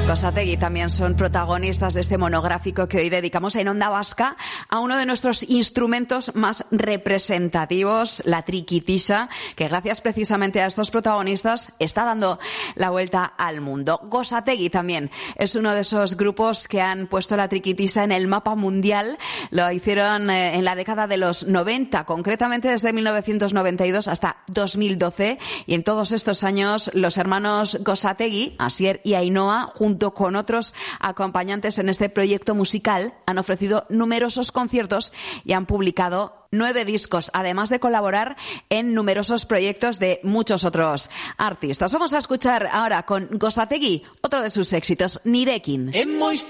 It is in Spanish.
Gosategui también son protagonistas de este monográfico que hoy dedicamos en Onda Vasca a uno de nuestros instrumentos más representativos, la triquitisa, que gracias precisamente a estos protagonistas está dando la vuelta al mundo. Gosategui también es uno de esos grupos que han puesto la triquitisa en el mapa mundial. Lo hicieron en la década de los 90, concretamente desde 1992 hasta 2012, y en todos estos años los hermanos Gosategui, Asier y Ainhoa, junto con otros acompañantes en este proyecto musical, han ofrecido numerosos conciertos y han publicado 9 discos, además de colaborar en numerosos proyectos de muchos otros artistas. Vamos a escuchar ahora con Gosategui otro de sus éxitos, Nirekin.